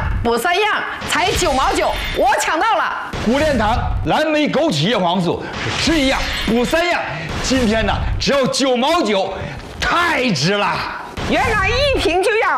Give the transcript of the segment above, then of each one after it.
补3样，才9毛9，我抢到了。 古炼堂蓝莓枸杞叶黄素是吃1样补3样，今天呢只要9毛9，太值了。 原来1瓶就要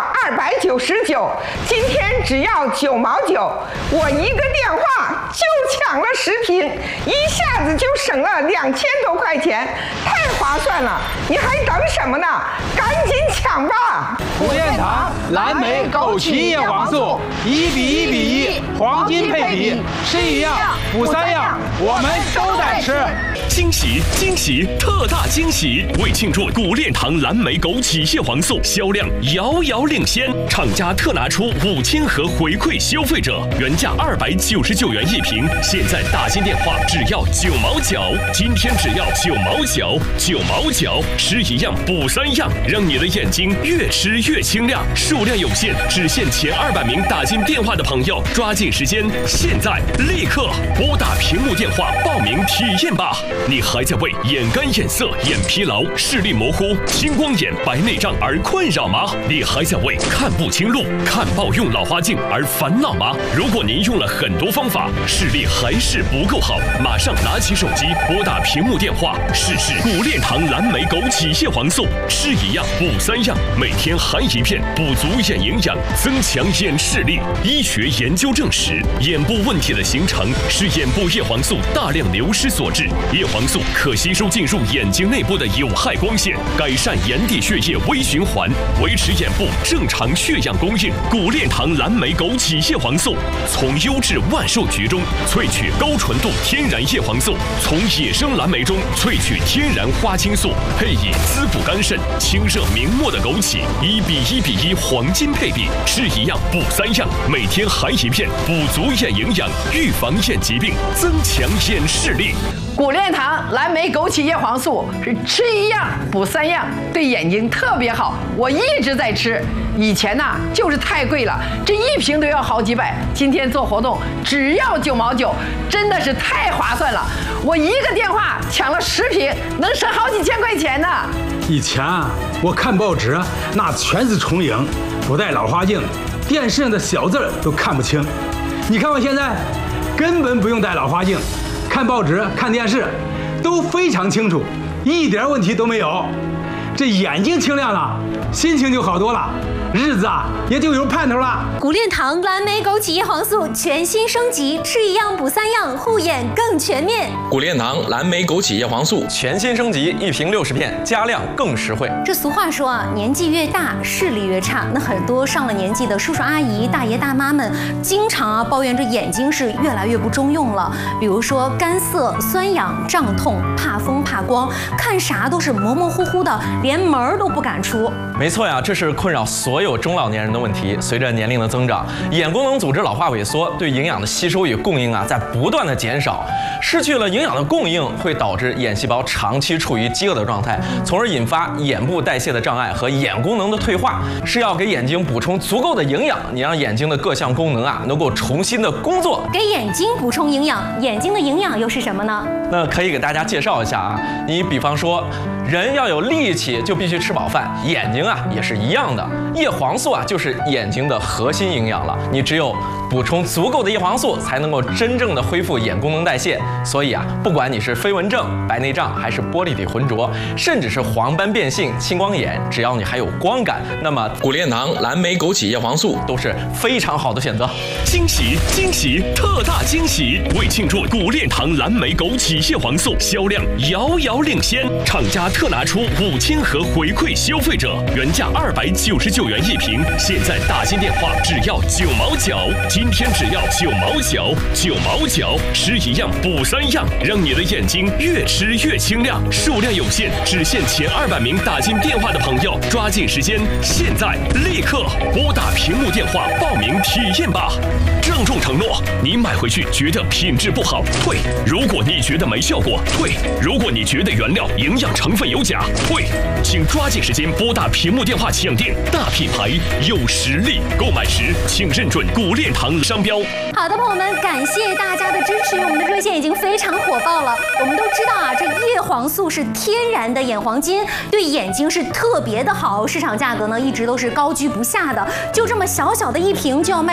299，今天只要9毛9，我一个电话就抢了10瓶，一下子就省了2000多块钱，太划算了！你还等什么呢？赶紧抢吧！ 古炼堂蓝莓枸杞叶黄素1比1比1，黄金配比，吃1样补3样，我们都在吃。 惊喜惊喜，特大惊喜！为庆祝古炼堂蓝莓枸杞叶黄素销量遥遥领先，厂家特拿出5000盒回馈消费者，原价299元1瓶，现在打进电话只要9毛9，今天只要9毛9，9毛9，吃1样补3样，让你的眼睛越吃越清亮。数量有限，只限前200名打进电话的朋友，抓紧时间，现在立刻拨打屏幕电话报名体验吧！你还在为眼干眼涩、眼疲劳、视力模糊、青光眼、白内障而困扰吗？你还在为看不清路、看报用老花镜而烦恼吗？如果您用了很多方法，视力还是不够好，马上拿起手机拨打屏幕电话，试试古炼堂蓝莓枸杞叶黄素，吃1样补3样，每天含1片，补足眼营养，增强眼视力。医学研究证实，眼部问题的形成是眼部叶黄素大量流失所致。叶黄素可吸收进入眼睛内部的有害光线，改善眼底血液微循环，维持眼部正常血氧供应。古炼堂蓝莓枸杞叶黄素从优质万寿菊中萃取高纯度天然叶黄素，从野生蓝莓中萃取天然花青素，配以滋补肝肾、清热明目的枸杞，1比1比1黄金配比，吃1样补3样，每天含1片，补足眼营养，预防眼疾病，增强眼视力。 古炼堂蓝莓枸杞叶黄素是吃1样补3样，对眼睛特别好，我一直在吃。以前呢就是太贵了，这1瓶都要好几百，今天做活动只要9毛9，真的是太划算了。我一个电话抢了10瓶，能省好几千块钱呢。 以前啊，我看报纸那全是重影，不戴老花镜，电视上的小字都看不清。你看我现在根本不用戴老花镜，看报纸、看电视都非常清楚，一点问题都没有。这眼睛清亮了，心情就好多了，日子啊也就有盼头了。 古炼堂蓝莓枸杞叶黄素全新升级，吃1样补3样，护眼更全面。 古炼堂蓝莓枸杞叶黄素全新升级，1瓶60片，加量更实惠。 这俗话说啊，年纪越大视力越差。那很多上了年纪的叔叔阿姨、大爷大妈们，经常抱怨这眼睛是越来越不中用了。比如说干涩、酸痒、胀痛、怕风怕光，看啥都是模模糊糊的，连门儿都不敢出。 没错呀，这是困扰所有中老年人的问题。随着年龄的增长，眼功能组织老化萎缩，对营养的吸收与供应啊在不断的减少，失去了营养的供应，会导致眼细胞长期处于饥饿的状态，从而引发眼部代谢的障碍和眼功能的退化。是要给眼睛补充足够的营养，你让眼睛的各项功能啊能够重新的工作。 给眼睛补充营养，眼睛的营养又是什么呢？ 那可以给大家介绍一下啊，你比方说，人要有力气就必须吃饱饭，眼睛啊也是一样的。叶黄素啊就是眼睛的核心营养了，你只有补充足够的叶黄素，才能够真正的恢复眼功能代谢。所以啊，不管你是飞蚊症、白内障，还是玻璃体浑浊，甚至是黄斑变性、青光眼，只要你还有光感，那么古炼堂蓝莓枸杞叶黄素都是非常好的选择。 惊喜惊喜，特大惊喜！为庆祝古炼堂蓝莓枸杞叶黄素销量遥遥领先，厂家特拿出5000盒回馈消费者，原价299元1瓶，现在打进电话只要9毛9，今天只要9毛9，9毛9，吃1样补3样，让你的眼睛越吃越清亮。数量有限，只限前200名打进电话的朋友，抓紧时间，现在立刻拨打屏幕电话报名体验吧。郑重承诺，你买回去觉得品质不好，退；如果你觉得没效果，退；如果你觉得原料营养成分有假，退。请抓紧时间拨打屏幕电话抢订，大品牌有实力，购买时请认准古炼堂商标。 好的，朋友们，感谢大家的支持，我们的热线已经非常火爆了。我们都知道啊，这叶黄素是天然的眼黄金，对眼睛是特别的好，市场价格呢一直都是高居不下的，就这么小小的1瓶就要卖